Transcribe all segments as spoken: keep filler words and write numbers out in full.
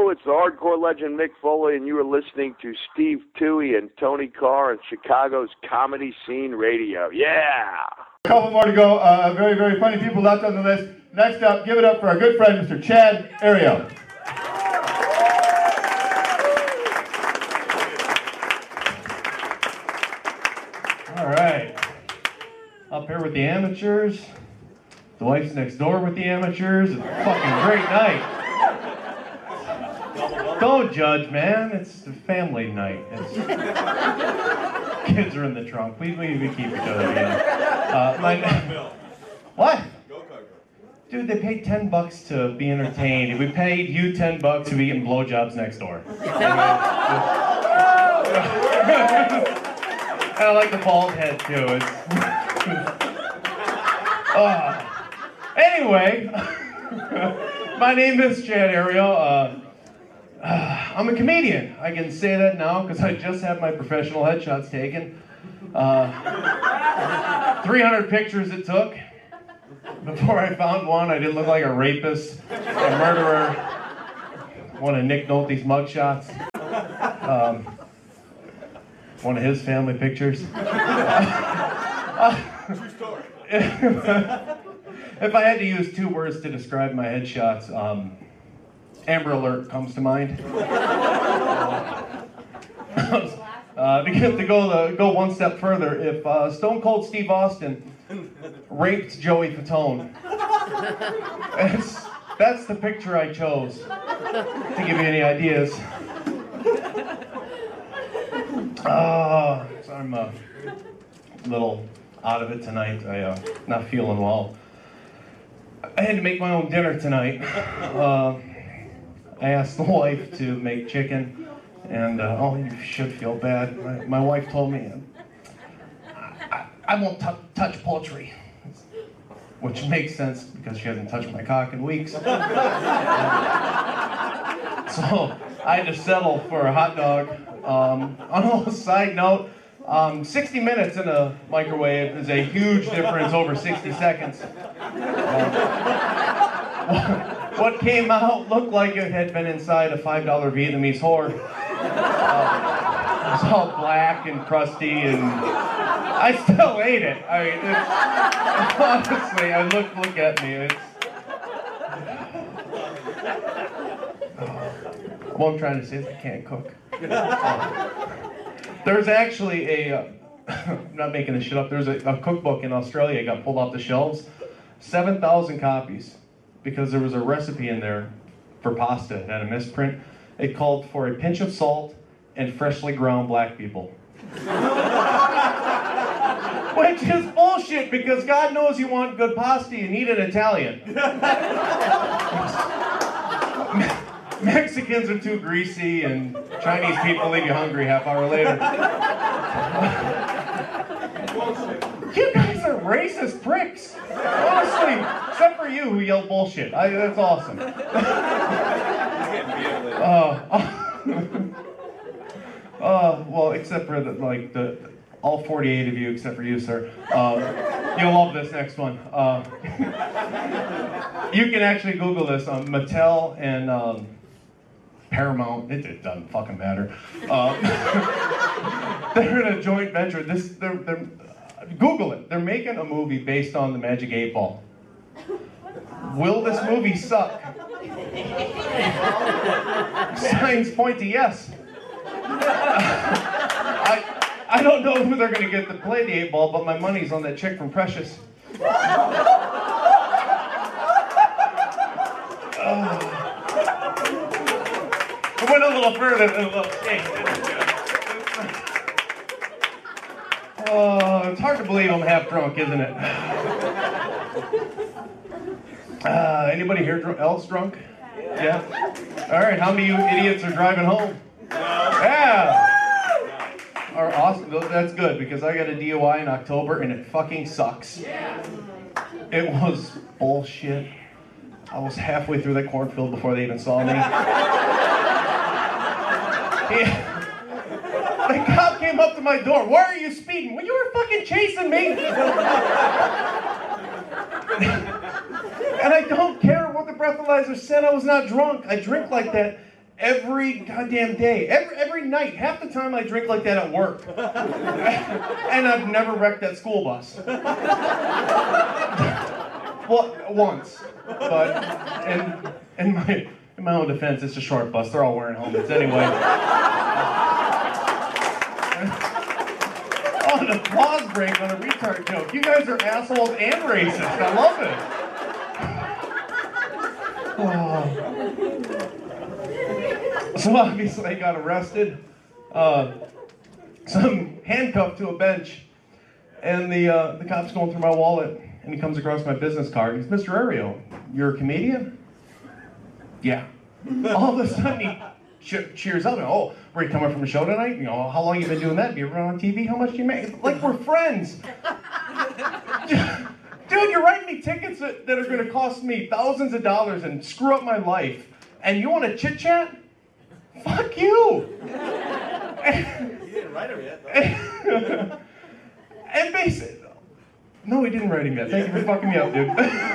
Hello, it's the hardcore legend Mick Foley, and you are listening to Steve Toohey and Tony Carr on Chicago's Comedy Scene Radio. Yeah! A couple more to go. Uh, very, very funny people left on the list. Next up, give it up for our good friend, Mister Chad Ariel. All right. Up here with the amateurs. The wife's next door with the amateurs. It's a fucking great night. Don't judge, man. It's a family night. It's... Kids are in the trunk. We, we, we keep each other together. Uh, my... What? Dude, they paid ten bucks to be entertained. We paid you ten bucks to be getting blowjobs next door. I like the bald head, too. It's... uh, anyway, my name is Chad Ariel. Uh, uh, I'm a comedian. I can say that now because I just had my professional headshots taken. Uh, three hundred pictures it took. Before I found one, I didn't look like a rapist, a murderer, one of Nick Nolte's mugshots, um, one of his family pictures. True story. If I had to use two words to describe my headshots, um, Amber Alert comes to mind. uh, to, get, to go the, go one step further, if uh, Stone Cold Steve Austin raped Joey Fatone, that's, that's the picture I chose, to give you any ideas. Uh, so I'm a little out of it tonight. I uh, not feeling well. I had to make my own dinner tonight. Uh, I asked the wife to make chicken, and uh, oh, you should feel bad. My, my wife told me I, I won't t- touch poultry, which makes sense because she hasn't touched my cock in weeks. So I had to settle for a hot dog. Um, on a side note, um, sixty minutes in a microwave is a huge difference over sixty seconds. Uh, what came out looked like it had been inside a five dollar Vietnamese whore. Uh, it was all black and crusty, and I still ate it. I mean, it's, honestly, I look look at me. It's. Uh, what I'm trying to say is I can't cook. Uh, there's actually a. Uh, I'm not making this shit up. There's a, a cookbook in Australia got pulled off the shelves, seven thousand copies, because there was a recipe in there for pasta. It had a misprint. It called for a pinch of salt and freshly ground black people. Which is bullshit, because God knows you want good pasta, you need an Italian. Mexicans are too greasy, and Chinese people leave you hungry half hour later. You guys are racist pricks. Honestly, except for you who yelled bullshit. I, that's awesome. uh, uh, well, except for the, like the all forty-eight of you, except for you, sir. Um, you'll love this next one. Uh, you can actually Google this on Mattel and um, Paramount. It, it doesn't fucking matter. Uh, they're in a joint venture. This, they're, they're, Google it. They're making a movie based on the Magic eight Ball. Will this movie suck? Signs point to yes. I, I don't know who they're going to get to play the eight Ball, but my money's on that chick from Precious. Uh, I went a little further than a little thing. Oh, it's hard to believe I'm half drunk, isn't it? Uh, anybody here dr- else drunk? Yeah. All right, how many of you idiots are driving home? Yeah. Or awesome. That's good, because I got a D U I in October and it fucking sucks. It was bullshit. I was halfway through that cornfield before they even saw me. Yeah. The cop came up to my door. Why are you speeding? Well, you were fucking chasing me. And I don't care what the breathalyzer said. I was not drunk. I drink like that every goddamn day, every every night. Half the time I drink like that at work, and I've never wrecked that school bus. Well, once, but in in my in my own defense, it's a short bus. They're all wearing helmets anyway. Oh, an applause break on a retard joke. You guys are assholes and racist. I love it. Oh. So obviously I got arrested. Uh, so I'm handcuffed to a bench, and the uh, the cop's going through my wallet, and he comes across my business card. He's, Mister Ario, you're a comedian? Yeah. All of a sudden he che- cheers up. And, oh, were you coming from a show tonight? You know, how long you been doing that? Have you ever on T V? How much do you make? Like we're friends. Dude, you're writing me tickets that, that are going to cost me thousands of dollars and screw up my life. And you want to chit chat? Fuck you. You didn't write him yet, though. And basically, no, he didn't write him yet. Thank you for fucking me up, dude.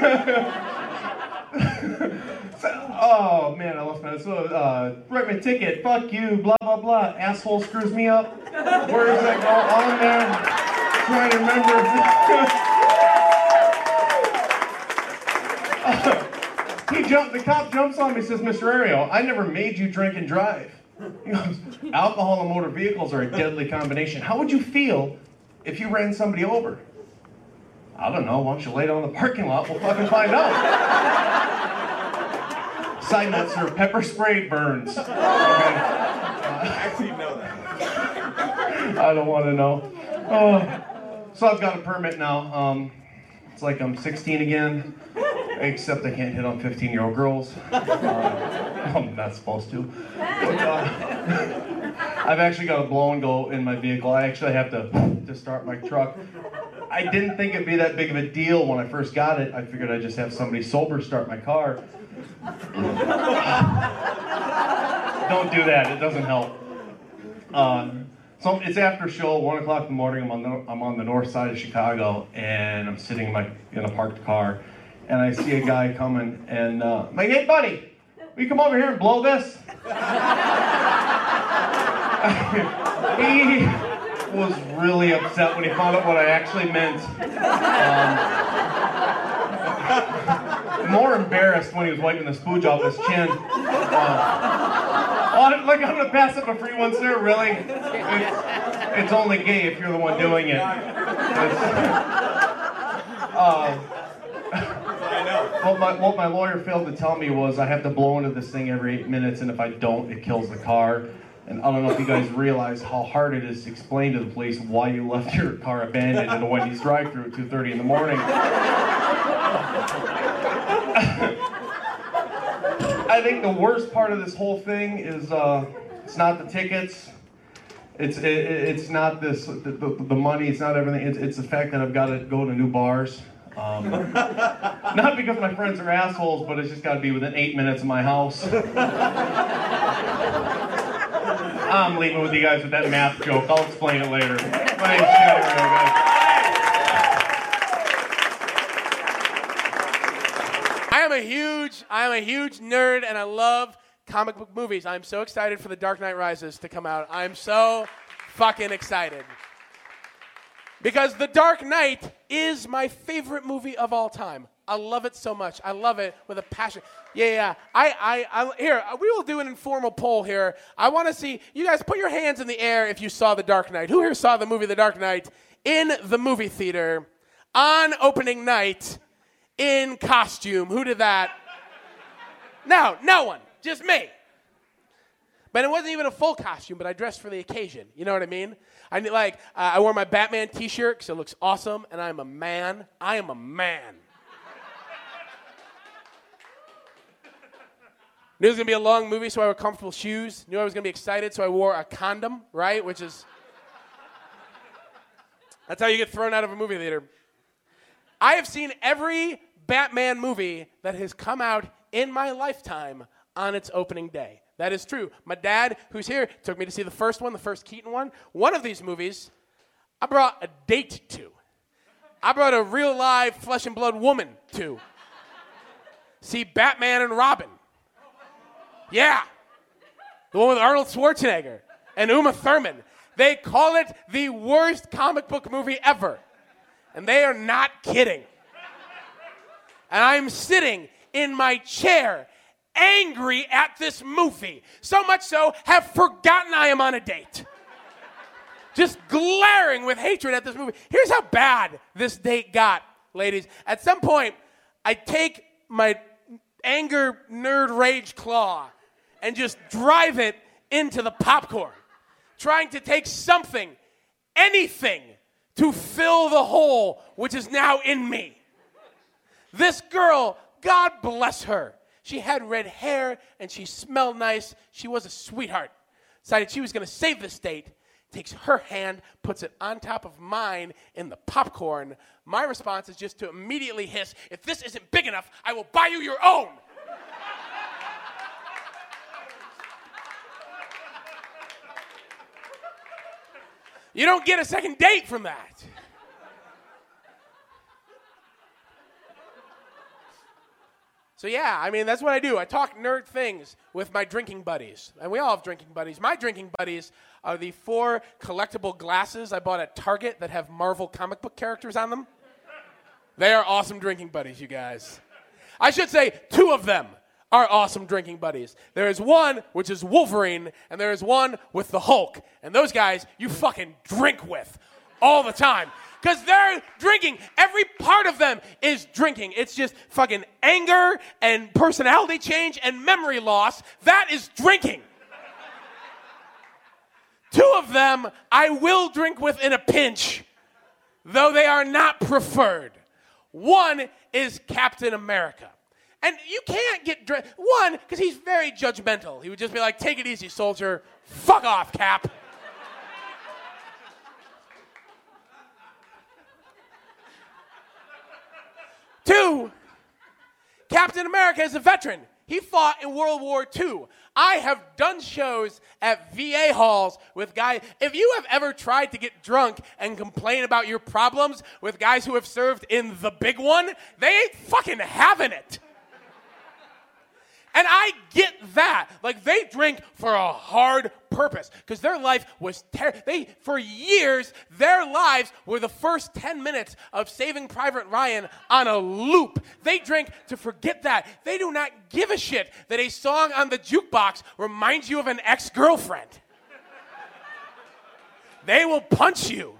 So, oh man, I lost my. So, uh, write my ticket. Fuck you. Blah blah blah. Asshole screws me up. Where does that go on there? Trying to remember. uh, he jumped. The cop jumps on me. Says, Mister Ario, I never made you drink and drive. He goes, alcohol and motor vehicles are a deadly combination. How would you feel if you ran somebody over? I don't know. Why don't you lay down in the parking lot? We'll fucking find out. Side note, sir, pepper spray burns. Okay. Uh, Actually, you know that. I don't want to know. Oh. So I've got a permit now. Um, it's like I'm sixteen again, except I can't hit on fifteen-year-old girls. Uh, I'm not supposed to. But, uh, I've actually got a blow and go in my vehicle. I actually have to, to start my truck. I didn't think it'd be that big of a deal when I first got it. I figured I'd just have somebody sober start my car. Don't do that. It doesn't help. Uh, so it's after show, one o'clock in the morning. I'm on the I'm on the north side of Chicago, and I'm sitting in my in a parked car, and I see a guy coming, and uh, I'm like, hey buddy, will you come over here and blow this? He was really upset when he found out what I actually meant. Um, more embarrassed when he was wiping the spooge off his chin. Uh, oh, like, I'm gonna pass up a free one, sir? Really? It's, it's only gay if you're the one doing it. It's, uh, I know. what, my, what my lawyer failed to tell me was I have to blow into this thing every eight minutes, and if I don't, it kills the car. And I don't know if you guys realize how hard it is to explain to the police why you left your car abandoned in a Wendy's drive-thru at two thirty in the morning. I think the worst part of this whole thing is uh, it's not the tickets, it's it, it's not this the, the, the money, it's not everything. It's, it's the fact that I've got to go to new bars. Um, not because my friends are assholes, but it's just got to be within eight minutes of my house. I'm leaving with you guys with that math joke. I'll explain it later. My name's Chad Ario, guys. I am a huge, I am a huge nerd, and I love comic book movies. I'm so excited for The Dark Knight Rises to come out. I'm so fucking excited. Because The Dark Knight is my favorite movie of all time. I love it so much. I love it with a passion. Yeah, yeah. I, I, I, here, we will do an informal poll here. I want to see, you guys put your hands in the air if you saw The Dark Knight. Who here saw the movie The Dark Knight in the movie theater on opening night in costume? Who did that? No, no one. Just me. But it wasn't even a full costume, but I dressed for the occasion. You know what I mean? I like, uh, I wore my Batman t-shirt because it looks awesome, and I'm a man. I am a man. Knew it was going to be a long movie, so I wore comfortable shoes. Knew I was going to be excited, so I wore a condom, right? Which is, that's how you get thrown out of a movie theater. I have seen every Batman movie that has come out in my lifetime on its opening day. That is true. My dad, who's here, took me to see the first one, the first Keaton one. One of these movies, I brought a date to. I brought a real live flesh and blood woman to. See Batman and Robin. Yeah. The one with Arnold Schwarzenegger and Uma Thurman. They call it the worst comic book movie ever. And they are not kidding. And I'm sitting in my chair, angry at this movie. So much so, have forgotten I am on a date. Just glaring with hatred at this movie. Here's how bad this date got, ladies. At some point, I take my anger nerd rage claw and just drive it into the popcorn, trying to take something, anything, to fill the hole which is now in me. This girl, God bless her, she had red hair and she smelled nice. She was a sweetheart. Decided she was going to save this date. Takes her hand, puts it on top of mine in the popcorn. My response is just to immediately hiss, if this isn't big enough, I will buy you your own. You don't get a second date from that. So yeah, I mean, that's what I do. I talk nerd things with my drinking buddies. And we all have drinking buddies. My drinking buddies are the four collectible glasses I bought at Target that have Marvel comic book characters on them. They are awesome drinking buddies, you guys. I should say two of them are awesome drinking buddies. There is one, which is Wolverine, and there is one with the Hulk. And those guys, you fucking drink with all the time. Because they're drinking. Every part of them is drinking. It's just fucking anger and personality change and memory loss. That is drinking. Two of them I will drink with in a pinch, though they are not preferred. One is Captain America. And you can't get drunk. One, because he's very judgmental. He would just be like, take it easy, soldier. Fuck off, Cap. Two, Captain America is a veteran. He fought in World War Two. I have done shows at V A halls with guys. If you have ever tried to get drunk and complain about your problems with guys who have served in the big one, they ain't fucking having it. And I get that. Like, they drink for a hard purpose because their life was terrible. They, for years, their lives were the first ten minutes of Saving Private Ryan on a loop. They drink to forget that. They do not give a shit that a song on the jukebox reminds you of an ex-girlfriend. They will punch you.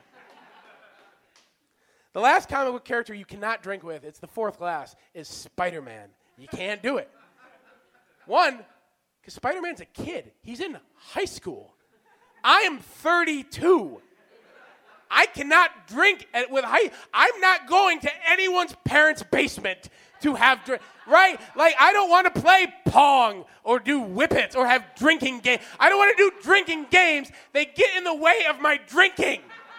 The last comic book character you cannot drink with, it's the fourth glass, is Spider-Man. You can't do it. One, because Spider-Man's a kid. He's in high school. I am thirty-two. I cannot drink at, with high. I'm not going to anyone's parents' basement to have drink. Right? Like, I don't want to play Pong or do Whippets or have drinking games. I don't want to do drinking games. They get in the way of my drinking.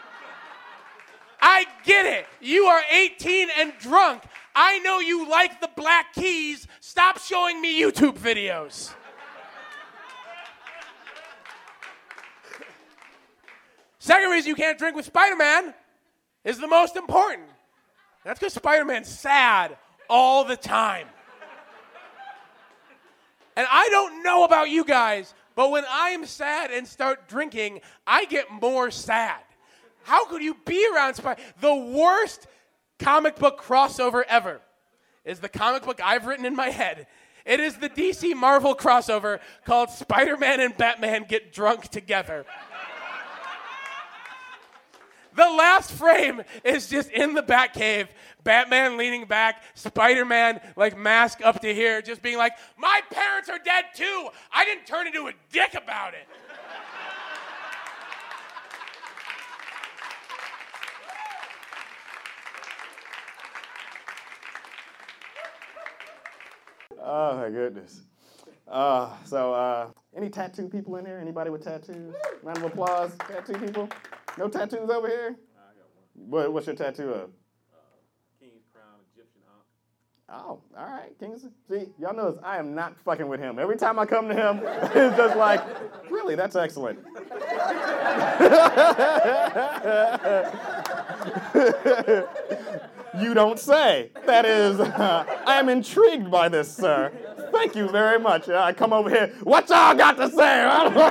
I get it. You are eighteen and drunk. I know you like the Black Keys. Stop showing me YouTube videos. Second reason you can't drink with Spider-Man is the most important. That's because Spider-Man's sad all the time. And I don't know about you guys, but when I'm sad and start drinking, I get more sad. How could you be around Spider? The worst comic book crossover ever is the comic book I've written in my head. It is the D C Marvel crossover called Spider-Man and Batman Get Drunk Together. The last frame is just in the Batcave, Batman leaning back, Spider-Man like mask up to here, just being like, my parents are dead too. I didn't turn into a dick about it. Oh, my goodness. Uh, so, uh, any tattoo people in here? Anybody with tattoos? Round of applause. Tattoo people? No tattoos over here? I got one. What, what's your tattoo of? Uh, King's Crown, Egyptian Ankh. Oh, all right. King's. See, y'all notice I am not fucking with him. Every time I come to him, it's just like, really, that's excellent. You don't say. That is, uh, I am intrigued by this, sir. thank you very much. I come over here, what y'all got to say?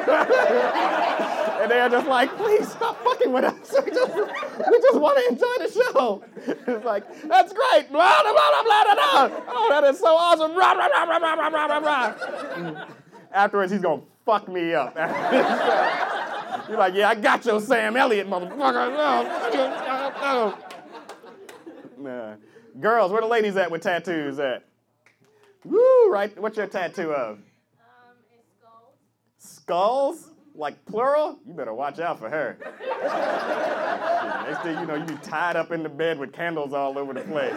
And they're just like, please stop fucking with us. We just, we just want to enjoy the show. It's like, that's great. Blah, blah, blah, blah, blah, blah. Oh, that is so awesome. Blah, blah, blah, blah, blah, blah, blah, blah. Afterwards, he's going to fuck me up. You're like, yeah, I got your Sam Elliott, motherfucker. No. Nah. Girls, where the ladies at with tattoos at? Woo, right? What's your tattoo of? Um, it's skulls. Skulls? Like plural? You better watch out for her. Next thing you know, you be tied up in the bed with candles all over the place.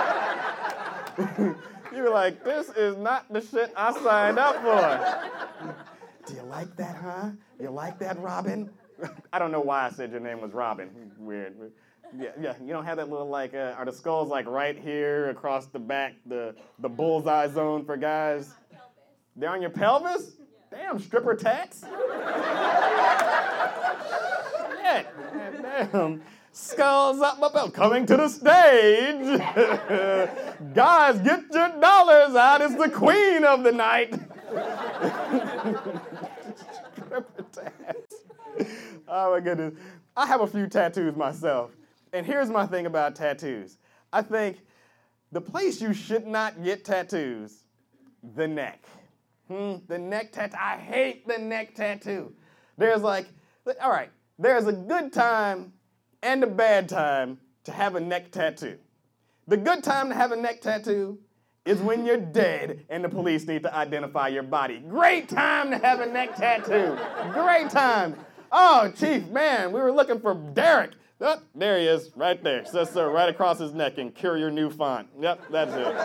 You're like, this is not the shit I signed up for. Do you like that, huh? You like that, Robin? I don't know why I said your name was Robin. Weird. Yeah, yeah. You don't have that little, like, uh, are the skulls, like, right here across the back, the, the bullseye zone for guys? They're on your pelvis? Damn, stripper tats? Shit. Damn. Skulls up my belt. Coming to the stage. Guys, get your dollars out. It's the queen of the night. Stripper tats. Oh, my goodness. I have a few tattoos myself. And here's my thing about tattoos. I think the place you should not get tattoos, the neck. Hmm, the neck tattoo. I hate the neck tattoo. There's like, all right, there's a good time and a bad time to have a neck tattoo. The good time to have a neck tattoo is when you're dead and the police need to identify your body. Great time to have a neck tattoo. Great time. Oh, Chief, man, we were looking for Derek. Oh, there he is, right there. Says so, right across his neck in Courier New Font. Yep, that's it.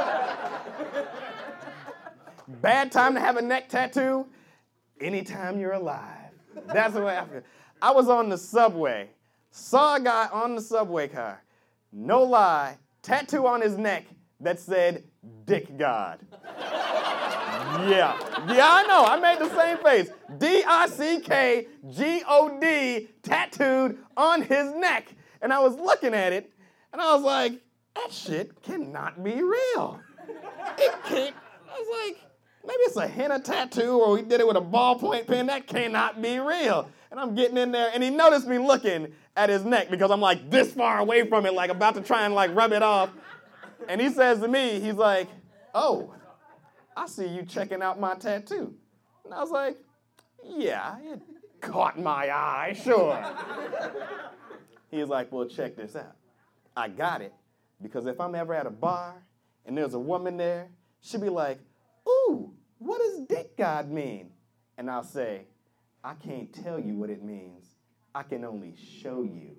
Bad time to have a neck tattoo? Anytime you're alive. That's the way I feel. I was on the subway, saw a guy on the subway car, no lie, tattoo on his neck that said, Dick God. Yeah, yeah, I know, I made the same face. D I C K G O D tattooed on his neck. And I was looking at it, and I was like, that shit cannot be real. It can't, I was like, maybe it's a henna tattoo or he did it with a ballpoint pen. That cannot be real. And I'm getting in there, and he noticed me looking at his neck because I'm like this far away from it, like about to try and like rub it off. And he says to me, he's like, oh, I see you checking out my tattoo. And I was like, yeah, it caught my eye, sure. He was like, well, check this out. I got it because if I'm ever at a bar and there's a woman there, she'll be like, ooh, what does Dick God mean? And I'll say, I can't tell you what it means. I can only show you.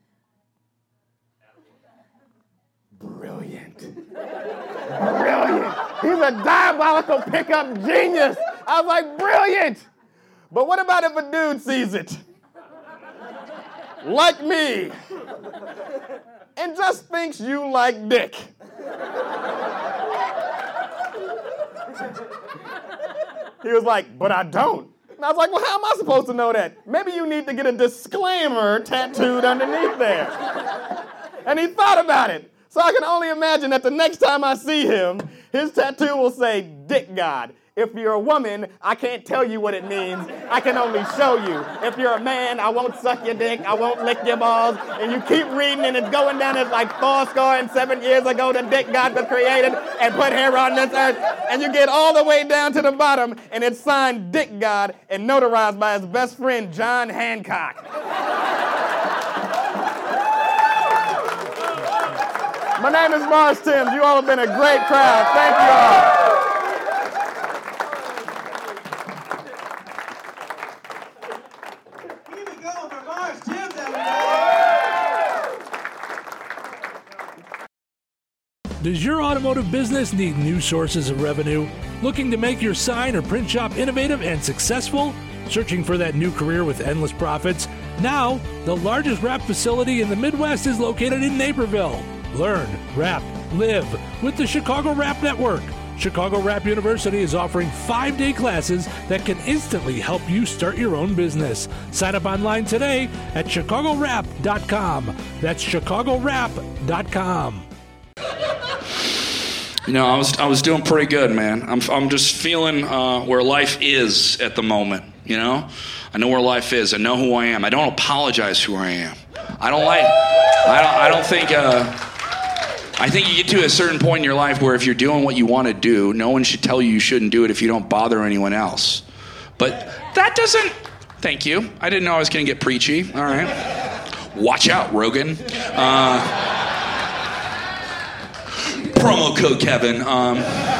Brilliant. Brilliant. He's a diabolical pickup genius. I was like, brilliant. But what about if a dude sees it? Like me. And just thinks you like dick. He was like, but I don't. And I was like, well, how am I supposed to know that? Maybe you need to get a disclaimer tattooed underneath there. And he thought about it. So I can only imagine that the next time I see him, his tattoo will say, Dick God. If you're a woman, I can't tell you what it means. I can only show you. If you're a man, I won't suck your dick. I won't lick your balls. And you keep reading, and it's going down. It's like four score and seven years ago, the Dick God was created and put here on this earth. And you get all the way down to the bottom, and it's signed Dick God and notarized by his best friend, John Hancock. My name is Mars Timms. You all have been a great crowd. Thank you all. Does your automotive business need new sources of revenue? Looking to make your sign or print shop innovative and successful? Searching for that new career with endless profits? Now, the largest wrap facility in the Midwest is located in Naperville. Learn, wrap, live with the Chicago Wrap Network. Chicago Wrap University is offering five-day classes that can instantly help you start your own business. Sign up online today at chicago wrap dot com. That's chicago wrap dot com. You know, I was I was doing pretty good, man. I'm I'm just feeling uh, where life is at the moment. You know, I know where life is. I know who I am. I don't apologize who I am. I don't like. I don't. I don't think. Uh, I think you get to a certain point in your life where if you're doing what you want to do, no one should tell you you shouldn't do it if you don't bother anyone else. But that doesn't. Thank you. I didn't know I was going to get preachy. All right. Watch out, Rogan. Uh, promo code Kevin. Um,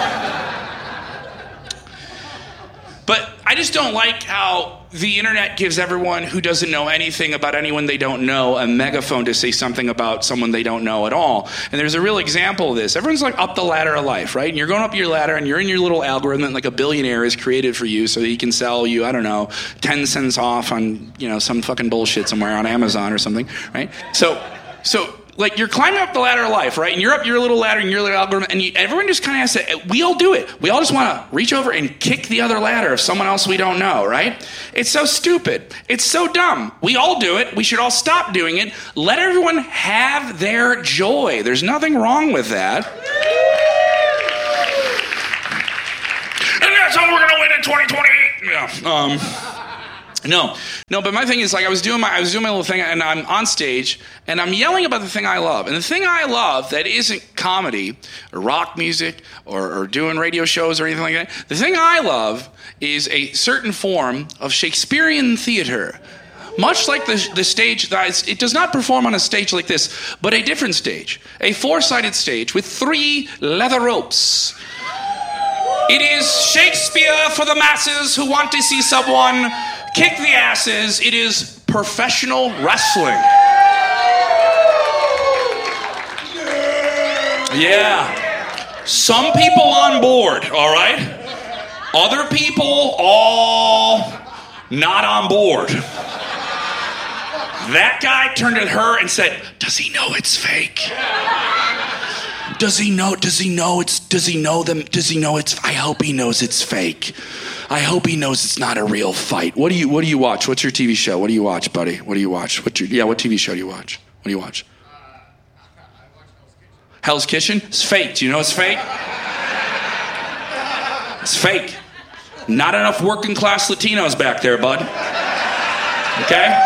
but I just don't like how the internet gives everyone who doesn't know anything about anyone they don't know a megaphone to say something about someone they don't know at all. And there's a real example of this. Everyone's like up the ladder of life, right? And you're going up your ladder and you're in your little algorithm that like a billionaire has created for you so that he can sell you, I don't know, ten cents off on, you know, some fucking bullshit somewhere on Amazon or something, right? So, so like you're climbing up the ladder of life, right? And you're up your little ladder and your little algorithm, and you, everyone just kind of has to, we all do it. We all just want to reach over and kick the other ladder of someone else we don't know, right? It's so stupid. It's so dumb. We all do it. We should all stop doing it. Let everyone have their joy. There's nothing wrong with that. And that's how we're going to win in twenty twenty-eight. Yeah. Um... No, no, but my thing is like I was doing my I was doing my little thing and I'm on stage and I'm yelling about the thing I love. And the thing I love that isn't comedy or rock music or, or doing radio shows or anything like that. The thing I love is a certain form of Shakespearean theater. Much like the, the stage, that it does not perform on a stage like this, but a different stage. A four-sided stage with three leather ropes. It is Shakespeare for the masses who want to see someone kick the asses. It is professional wrestling. Yeah. Some people on board, all right? Other people all not on board. That guy turned at her and said, "Does he know it's fake? Does he know, does he know it's, does he know them, does he know it's, I hope he knows it's fake. I hope he knows it's not a real fight." What do you, what do you watch? What's your T V show? What do you watch, buddy? What do you watch? What's your, yeah, what T V show do you watch? What do you watch? Uh, I watch Hell's Kitchen. Hell's Kitchen? It's fake. Do you know it's fake? It's fake. Not enough working class Latinos back there, bud. Okay?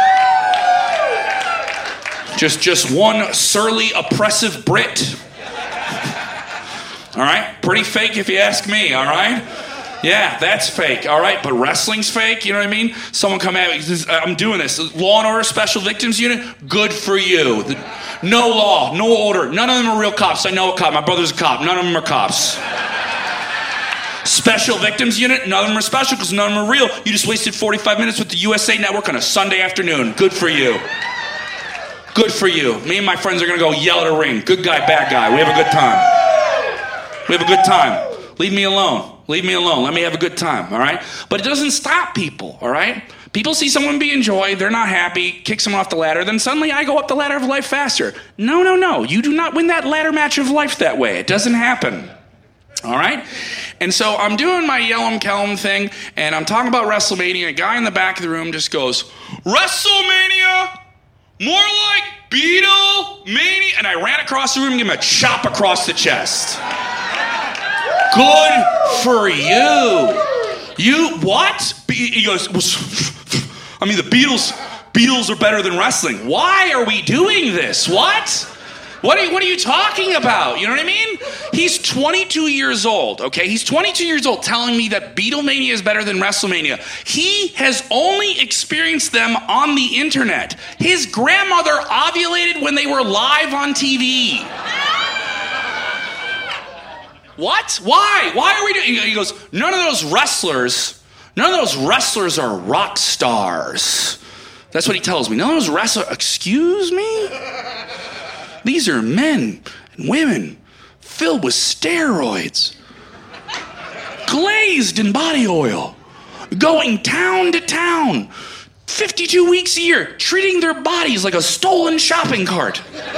Just, just one surly, oppressive Brit. All right? Pretty fake if you ask me, all right? Yeah, that's fake, all right? But wrestling's fake, you know what I mean? Someone come at me, I'm doing this. Law and Order Special Victims Unit, good for you. No law, no order. None of them are real cops. I know a cop. My brother's a cop. None of them are cops. Special Victims Unit, none of them are special because none of them are real. You just wasted forty-five minutes with the U S A Network on a Sunday afternoon. Good for you. Good for you. Me and my friends are going to go yell at a ring. Good guy, bad guy. We have a good time. We have a good time. Leave me alone. Leave me alone. Let me have a good time, all right? But it doesn't stop people, all right? People see someone being joy, they're not happy, kick someone off the ladder, then suddenly I go up the ladder of life faster. No, no, no. You do not win that ladder match of life that way. It doesn't happen. All right? And so I'm doing my Yellum Kellum thing, and I'm talking about WrestleMania. A guy in the back of the room just goes, "WrestleMania? More like Beatlemania?" And I ran across the room and gave him a chop across the chest. Good for you. You, what? He goes, I mean, the Beatles, Beatles are better than wrestling. Why are we doing this? What? What are, you, what are you talking about? You know what I mean? He's twenty-two years old, okay? He's twenty-two years old telling me that Beatlemania is better than WrestleMania. He has only experienced them on the internet. His grandmother ovulated when they were live on T V. What? Why? Why are we doing? He goes, none of those wrestlers, none of those wrestlers are rock stars. That's what he tells me. None of those wrestlers, excuse me? These are men and women filled with steroids, glazed in body oil, going town to town, fifty-two weeks a year, treating their bodies like a stolen shopping cart.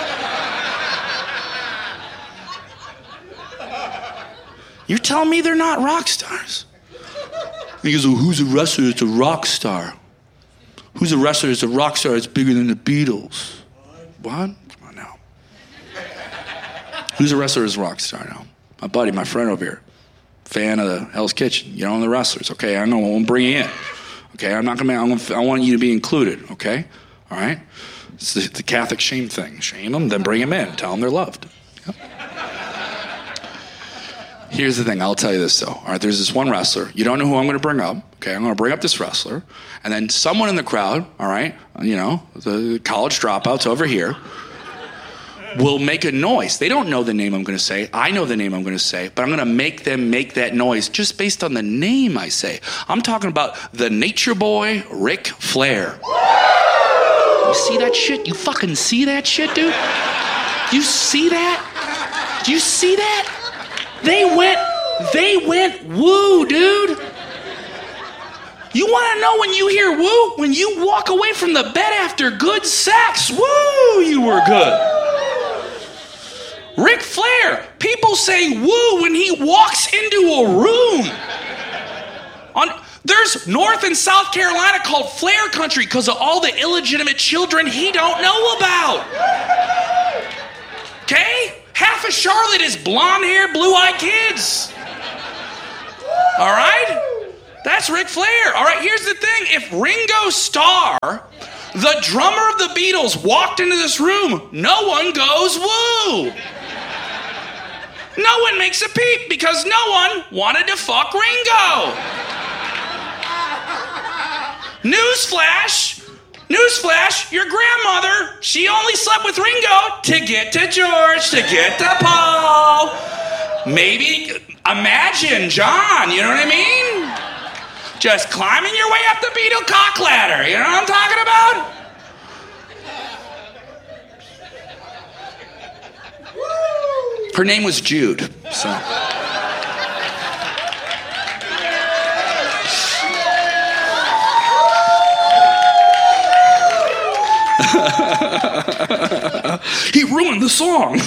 You're telling me they're not rock stars? He goes, well, who's a wrestler that's a rock star? Who's a wrestler that's a rock star that's bigger than the Beatles? What? Come on now. Who's a wrestler that's a rock star now? my buddy, my friend over here, fan of the Hell's Kitchen, you know, the wrestlers. Okay, I'm going to bring you in. Okay, I'm not going to, I'm gonna, I want you to be included, okay? All right? It's the, the Catholic shame thing. Shame them, then bring them in. Tell them they're loved. Yep. Here's the thing. I'll tell you this, though. All right, there's this one wrestler. You don't know who I'm going to bring up. Okay, I'm going to bring up this wrestler. And then someone in the crowd, all right, you know, the college dropouts over here, will make a noise. They don't know the name I'm going to say. I know the name I'm going to say, but I'm going to make them make that noise just based on the name I say. I'm talking about the Nature Boy, Ric Flair. You see that shit? You fucking see that shit, dude? You see that? Do you see that? They went, they went woo, dude. You want to know when you hear woo? When you walk away from the bed after good sex. Woo, you were good. Ric Flair, people say woo when he walks into a room. On, there's North and South Carolina called Flair Country because of all the illegitimate children he don't know about. Okay? Half of Charlotte is blonde-haired, blue-eyed kids. All right? That's Ric Flair. All right, here's the thing. If Ringo Starr, the drummer of the Beatles, walked into this room, no one goes woo. No one makes a peep because no one wanted to fuck Ringo. Newsflash, newsflash, your grandmother, she only slept with Ringo to get to George, to get to Paul. Maybe, imagine John, you know what I mean? Just climbing your way up the Beatle cock ladder, you know what I'm talking about? Her name was Jude, so. He ruined the song.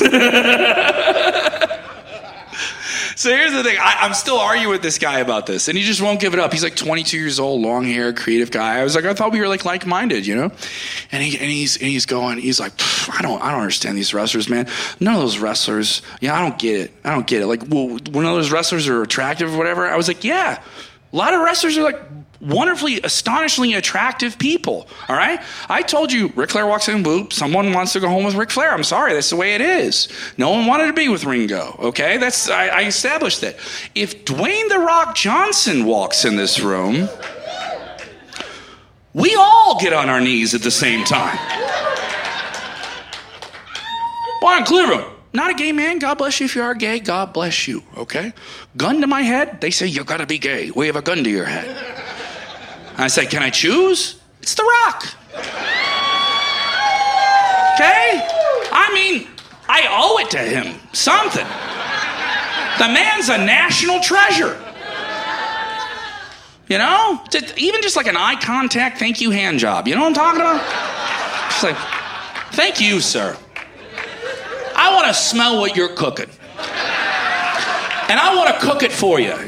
So here's the thing. I, I'm still arguing with this guy about this, and he just won't give it up. He's like twenty-two years old, long hair, creative guy. I was like, I thought we were like like-minded, you know? And he and he's and he's going, he's like, I don't I don't understand these wrestlers, man. None of those wrestlers, yeah, I don't get it. I don't get it. Like, well, one of those wrestlers are attractive or whatever. I was like, yeah. A lot of wrestlers are like wonderfully, astonishingly attractive people, all right? I told you, Ric Flair walks in, boop, someone wants to go home with Ric Flair. I'm sorry, that's the way it is. No one wanted to be with Ringo, okay? That's I, I established that. If Dwayne "The Rock" Johnson walks in this room, we all get on our knees at the same time. Well, clear room. Not a gay man. God bless you if you are gay. God bless you, okay? Gun to my head. They say, you gotta be gay. We have a gun to your head. I say, can I choose? It's The Rock. Okay? I mean, I owe it to him. Something. The man's a national treasure. You know? Just, even just like an eye contact, thank you hand job. You know what I'm talking about? Just like, thank you, sir. I want to smell what you're cooking. And I want to cook it for you.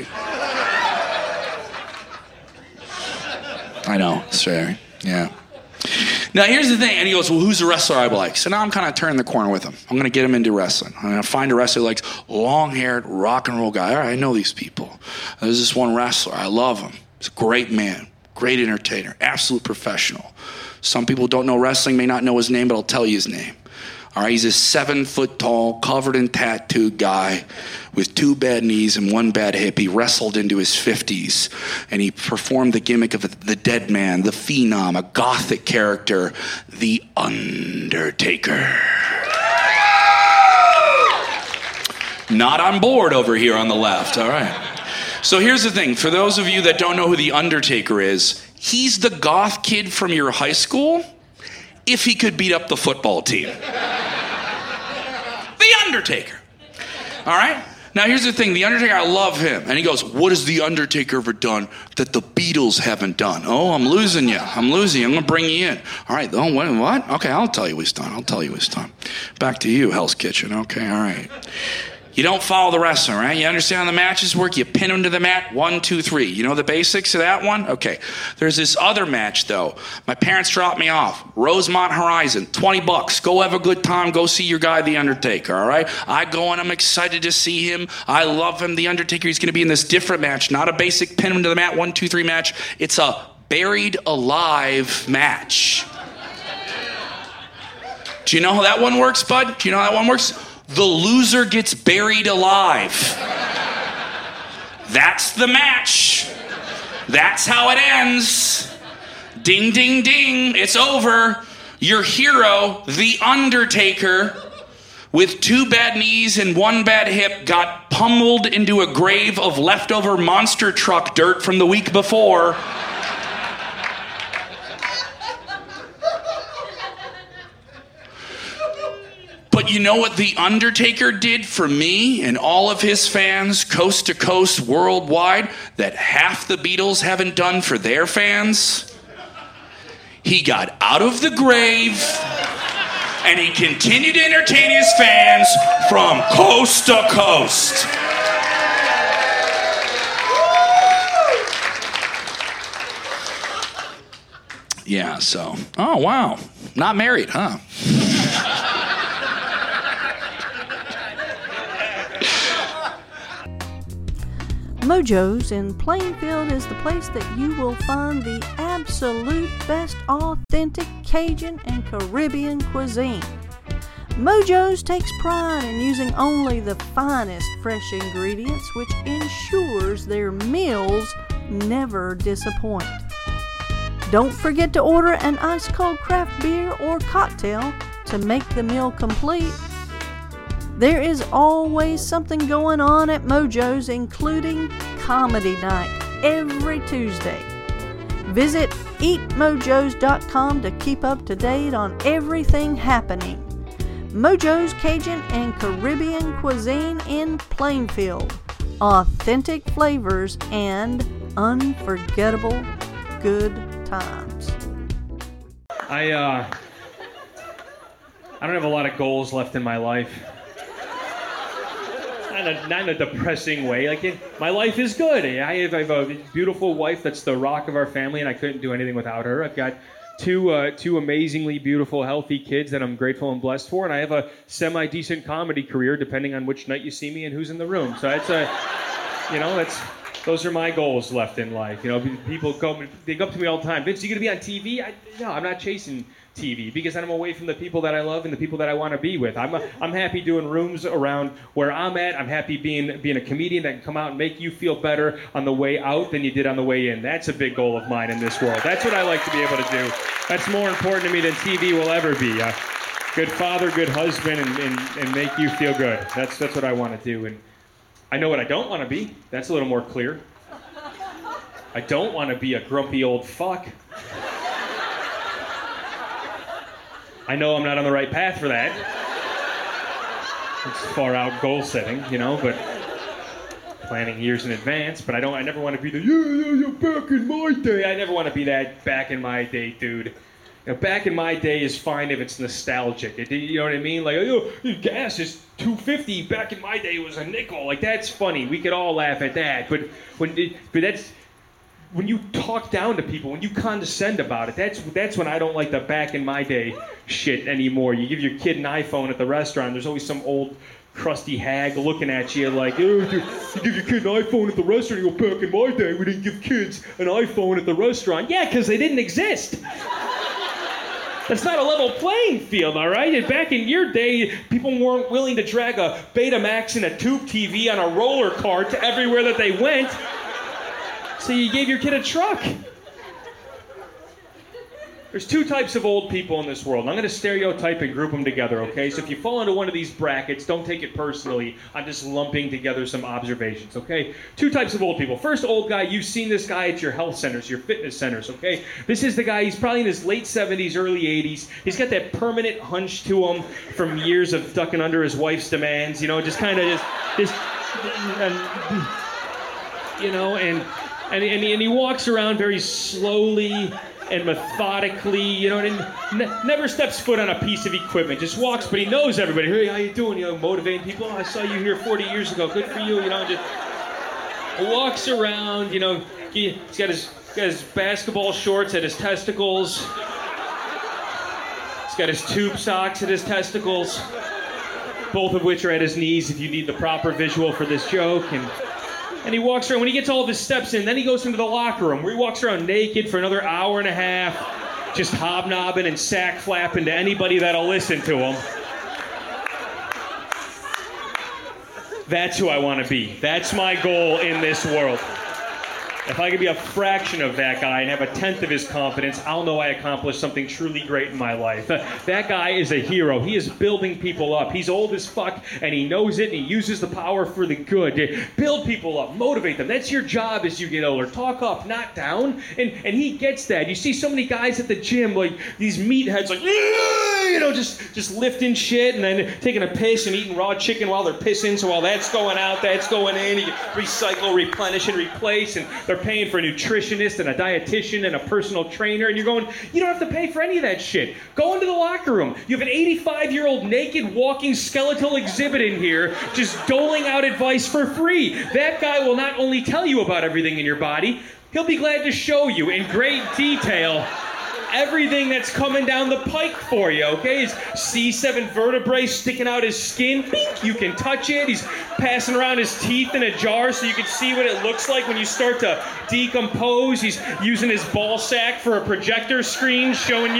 I know, it's fair. Yeah. Now, here's the thing. And he goes, well, who's the wrestler I like? So now I'm kind of turning the corner with him. I'm going to get him into wrestling. I'm going to find a wrestler who likes long-haired rock and roll guy. All right, I know these people. There's this one wrestler. I love him. He's a great man, great entertainer, absolute professional. Some people don't know wrestling, may not know his name, but I'll tell you his name. All right, he's a seven-foot-tall, covered in tattooed guy with two bad knees and one bad hip. He wrestled into his fifties, and he performed the gimmick of the dead man, the phenom, a gothic character, The Undertaker. Not on board over here on the left, all right. So here's the thing. For those of you that don't know who The Undertaker is, he's the goth kid from your high school if he could beat up the football team. The Undertaker. All right? Now, here's the thing. The Undertaker, I love him. And he goes, what has The Undertaker ever done that the Beatles haven't done? Oh, I'm losing you. I'm losing you. I'm going to bring you in. All right. Oh, what? what? Okay, I'll tell you what he's done. I'll tell you what he's done. Back to you, Hell's Kitchen. Okay, all right. You don't follow the wrestling, right? You understand how the matches work? You pin them to the mat, one, two, three. You know the basics of that one? Okay. There's this other match, though. My parents dropped me off. Rosemont Horizon, twenty bucks. Go have a good time. Go see your guy, The Undertaker, all right? I go and I'm excited to see him. I love him. The Undertaker, he's going to be in this different match, not a basic pin him to the mat, one, two, three match. It's a buried alive match. Do you know how that one works, bud? Do you know how that one works? The loser gets buried alive. That's the match. That's how it ends. Ding, ding, ding. It's over. Your hero, The Undertaker, with two bad knees and one bad hip, got pummeled into a grave of leftover monster truck dirt from the week before. But you know what The Undertaker did for me and all of his fans, coast to coast, worldwide, that half the Beatles haven't done for their fans? He got out of the grave and he continued to entertain his fans from coast to coast. Yeah, so, oh wow, not married, huh? Mojo's in Plainfield is the place that you will find the absolute best authentic Cajun and Caribbean cuisine. Mojo's takes pride in using only the finest fresh ingredients, which ensures their meals never disappoint. Don't forget to order an ice-cold craft beer or cocktail to make the meal complete. There is always something going on at Mojo's, including comedy night every Tuesday. Visit eat mojos dot com to keep up to date on everything happening. Mojo's Cajun and Caribbean cuisine in Plainfield. Authentic flavors and unforgettable good times. I, uh, I don't have a lot of goals left in my life. Not in, a, not in a depressing way. Like it, my life is good. I have, I have a beautiful wife that's the rock of our family, and I couldn't do anything without her. I've got two uh, two amazingly beautiful, healthy kids that I'm grateful and blessed for, and I have a semi-decent comedy career, depending on which night you see me and who's in the room. So that's a, you know, that's those are my goals left in life. You know, people go, they go up to me all the time. Vince, you gonna be on T V? I, no, I'm not chasing T V because then I'm away from the people that I love and the people that I want to be with. I'm I'm happy doing rooms around where I'm at. I'm happy being being a comedian that can come out and make you feel better on the way out than you did on the way in. That's a big goal of mine in this world. That's what I like to be able to do. That's more important to me than T V will ever be. A good father, good husband, and, and, and make you feel good. That's that's what I want to do. And I know what I don't want to be. That's a little more clear. I don't want to be a grumpy old fuck. I know I'm not on the right path for that. It's far out goal setting, you know, but planning years in advance. But I don't. I never want to be the yeah, yeah, yeah, back in my day. I never want to be that back in my day dude. You know, back in my day is fine if it's nostalgic. It, you know what I mean? Like, oh, gas is two fifty. Back in my day it was a nickel. Like that's funny. We could all laugh at that. But when, it, but that's. When you talk down to people, when you condescend about it, that's that's when I don't like the back in my day shit anymore. You give your kid an iPhone at the restaurant, there's always some old crusty hag looking at you like, oh, you, you give your kid an iPhone at the restaurant, you go, back in my day, we didn't give kids an iPhone at the restaurant. Yeah, because they didn't exist. That's not a level playing field, all right? And back in your day, people weren't willing to drag a Betamax and a tube T V on a roller cart to everywhere that they went. So you gave your kid a truck. There's two types of old people in this world. I'm going to stereotype and group them together, okay? So if you fall into one of these brackets, don't take it personally. I'm just lumping together some observations, okay? Two types of old people. First old guy, you've seen this guy at your health centers, your fitness centers, okay? This is the guy, he's probably in his late seventies, early eighties. He's got that permanent hunch to him from years of ducking under his wife's demands, you know, just kind of just, just, and, you know, and... And, and, he, and he walks around very slowly, and methodically, you know, and ne- never steps foot on a piece of equipment. Just walks, but he knows everybody. Hey, how you doing? You know, motivating people. Oh, I saw you here forty years ago. Good for you. You know, just walks around. You know, he, he's got his got his basketball shorts at his testicles. He's got his tube socks at his testicles, both of which are at his knees. If you need the proper visual for this joke, and. And he walks around, when he gets all of his steps in, then he goes into the locker room where he walks around naked for another hour and a half, just hobnobbing and sack flapping to anybody that'll listen to him. That's who I want to be. That's my goal in this world. If I could be a fraction of that guy and have a tenth of his confidence, I'll know I accomplished something truly great in my life. That guy is a hero. He is building people up. He's old as fuck, and he knows it, and he uses the power for the good. Build people up. Motivate them. That's your job as you get older. Talk up, not down. And and he gets that. You see so many guys at the gym, like these meatheads, like, you know, just, just lifting shit and then taking a piss and eating raw chicken while they're pissing. So while that's going out, that's going in. You recycle, replenish, and replace, and they're paying for a nutritionist and a dietitian and a personal trainer, and you're going, you don't have to pay for any of that shit. Go into the locker room. You have an eighty-five-year-old naked walking skeletal exhibit in here just doling out advice for free. That guy will not only tell you about everything in your body, he'll be glad to show you in great detail everything that's coming down the pike for you, okay? His C seven vertebrae sticking out his skin. Bink, you can touch it. He's passing around his teeth in a jar so you can see what it looks like when you start to decompose. He's using his ball sack for a projector screen showing you